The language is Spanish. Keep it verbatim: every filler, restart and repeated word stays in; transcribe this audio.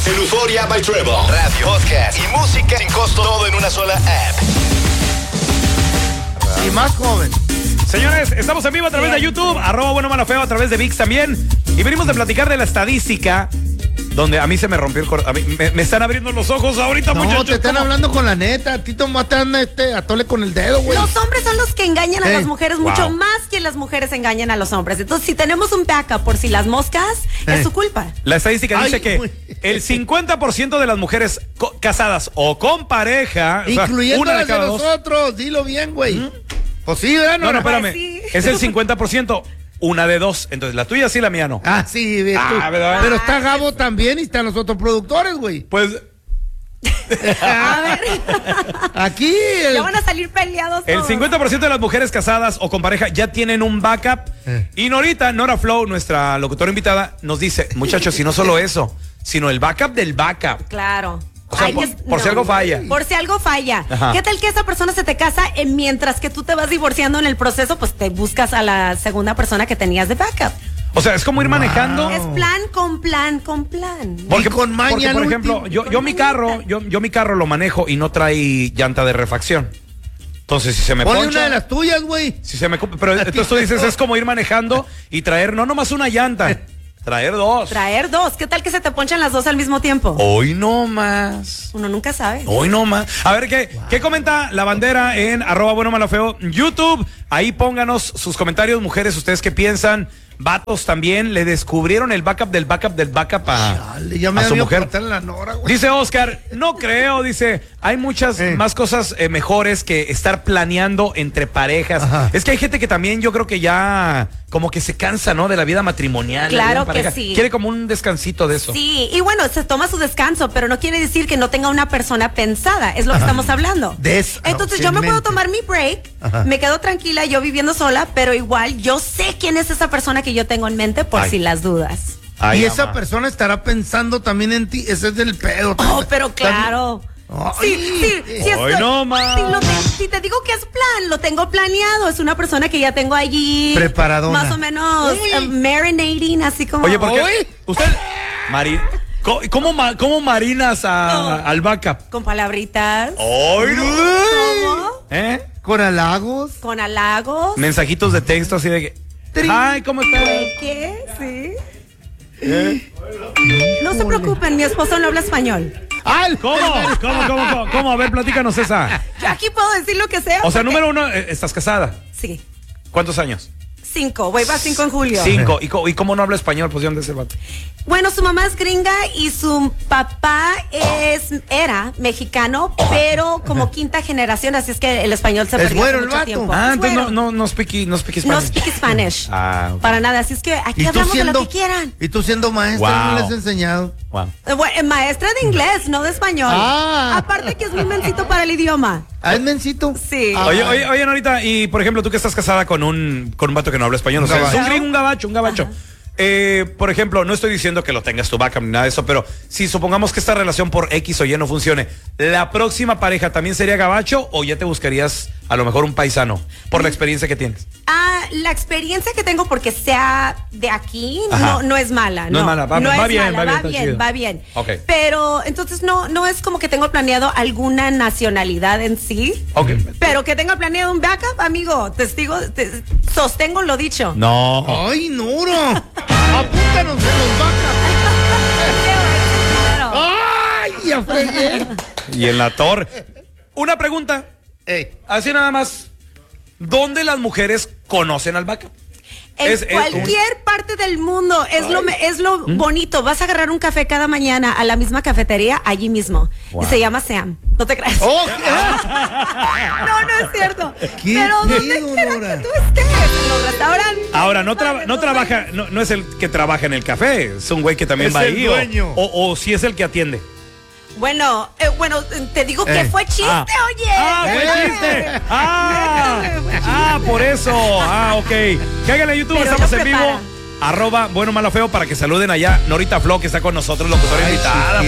en Euphoria by Trevor. Radio, podcast y música sin costo, todo en una sola app. Y más joven. Señores, estamos en vivo a través de YouTube, arroba bueno malo feo, a través de ViX también. Y venimos de platicar de la estadística, donde a mí se me rompió el corazón. Me, me están abriendo los ojos ahorita, No, muchachos. te están ¿Cómo? hablando con la neta. A ti te matan este atole con el dedo, güey. Los hombres son los que engañan a Eh, las mujeres mucho wow. más que las mujeres engañan a los hombres. Entonces, si tenemos un backup por si las moscas, Eh. es su culpa. La estadística Ay, dice que güey. el cincuenta por ciento de las mujeres co- casadas o con pareja, o sea, Incluyendo una de las de cada dos. nosotros. Dilo bien, güey. Pues sí, ¿verdad? No, no, Pues espérame. sí. Es el cincuenta por ciento, una de dos. Entonces, la tuya sí, la mía no. Ah, sí, ves tú. Ah, ¿verdad? Pero está Gabo también y están los otros productores, güey. Pues A ver, Aquí el... ya van a salir peleados el todos. cincuenta por ciento de las mujeres casadas o con pareja ya tienen un backup. Eh. Y Norita, Nora Flow, nuestra locutora invitada, nos dice, muchachos, si no solo eso, sino el backup del backup. Claro. O sea, Ay, por, es- por si no. algo falla. Por si algo falla. Ajá. ¿Qué tal que esa persona se te casa y mientras que tú te vas divorciando en el proceso, pues te buscas a la segunda persona que tenías de backup? O sea, es como ir manejando. Es plan con plan con plan. Porque, Y con maña porque, por al ejemplo, último. yo, Con yo mi mañita. carro, yo, yo mi carro lo manejo y no trae llanta de refacción. Entonces, si se me Ponle poncha, una de las tuyas, güey. si se me cu- pero entonces tú dices es como ir manejando y traer no nomás una llanta, traer dos. Traer dos. ¿Qué tal que se te ponchan las dos al mismo tiempo? Hoy no más. Uno nunca sabe. Hoy no más. A ver qué, qué comenta la bandera en arroba bueno malo feo YouTube. Ahí pónganos sus comentarios, mujeres, ustedes qué piensan. Vatos también le descubrieron el backup del backup del backup a, Dale, ya me a su había mujer. cortado la Nora, güey. Dice Oscar, no creo, dice, hay muchas Eh. más cosas eh, mejores que estar planeando entre parejas. Ajá. Es que hay gente que también yo creo que ya como que se cansa, ¿no? De la vida matrimonial. la vida Claro en pareja. que sí. Quiere como un descansito de eso. Sí, y bueno, se toma su descanso, pero no quiere decir que no tenga una persona pensada, es lo que estamos hablando. Des- Entonces yo me puedo mente. tomar mi break, Ajá. me quedo tranquila, yo viviendo sola, pero igual yo sé quién es esa persona que yo tengo en mente por Ay. si las dudas. Ay, y esa ama. persona estará pensando también en ti. Ese es del pedo. Oh, pero claro. Ay. Sí, sí, sí Ay, estoy- no, ma. si, lo te, si te digo que es plan, lo tengo planeado. Es una persona que ya tengo allí. Preparadona. Más o menos Uy. eh, marinating, así como. Oye, ¿por qué? Uy. Usted, Mari, ¿cómo, cómo, ma- cómo marinas a- No. al backup? Con palabritas. ¡Ay, no! ¿Cómo? ¿Eh? Con halagos. Con halagos. Mensajitos de texto así de que, Trin. ay, ¿cómo estás? ¿Qué? Sí. ¿Eh? No se preocupen, mi esposo no habla español. ¡Ay! ¿Cómo? ¿Cómo, cómo, cómo, cómo? A ver, platícanos esa. Yo aquí puedo decir lo que sea. O sea, porque- número uno, eh, estás casada. Sí. ¿Cuántos años? Cinco. Voy para cinco en julio. Cinco. ¿Y, co- y cómo no habla español? Pues, ¿de dónde es el vato? Bueno, su mamá es gringa y su papá es era mexicano, pero como quinta generación, así es que el español se Es perdió güero hace el mucho vato. tiempo. Ah, Es entonces no, güero. no, no speak, no speak No Spanish. speak Spanish. Ah, ok. Para nada. Así es que aquí Y tú hablamos de siendo, lo que quieran. y tú siendo maestra, Wow. no les he enseñado. Wow. Eh, bueno, eh, maestra de inglés, no de español. Ah. Aparte que es muy mencito para el idioma. ¿Ah, es mencito? Sí. Ah. Oye, oye, oye, Norita, y por ejemplo, tú que estás casada con un, con un vato que no habla español, o sea, es un gabacho. gringo, un gabacho, un gabacho. Eh, por ejemplo, no estoy diciendo que lo tengas tu backup ni nada de eso, pero si supongamos que esta relación por X o Y no funcione, ¿la próxima pareja también sería gabacho o ya te buscarías a lo mejor un paisano por la experiencia que tienes? Ah, la experiencia que tengo porque sea de aquí Ajá. no, no es mala. No No, es mala, va- no va es bien, mala, va bien, va está bien, chido. va bien. Ok. Pero entonces no, no es como que tengo planeado alguna nacionalidad en sí. Ok. Pero que tenga planeado un backup, amigo, testigo, te- sostengo lo dicho. No. ¡Ay, Noro! ¡Apúntanos en los vacas! Claro. ¡Ay, ya fregué! Y en la torre. Una pregunta, Ey, así nada más. ¿Dónde las mujeres conocen al backup? En Es- es- cualquier parte del mundo es lo me- es lo bonito. Vas a agarrar un café cada mañana a la misma cafetería allí mismo. Wow. Y se llama Sam. No te creas. ¡Oh! No, no es cierto. ¿Qué Pero donde pedo, quiera Nora? que tú estés, en los restaurantes. Ahora, no, traba- no trabaja, no, no es el que trabaja en el café, es un güey que también Es va el ahí. o- dueño. O, o si es el que atiende. Bueno, eh, bueno, te digo que Eh. fue chiste, Ah. oye. ¡Ah, fue Eh. chiste! ¡Ah! Fue chiste. ¡Ah, por eso! ¡Ah, ok! Cáiganle a YouTube, Pero estamos lo en vivo. preparan. Arroba Bueno Malo Feo para que saluden allá Norita Flo, que está con nosotros, locutora Ay, invitada.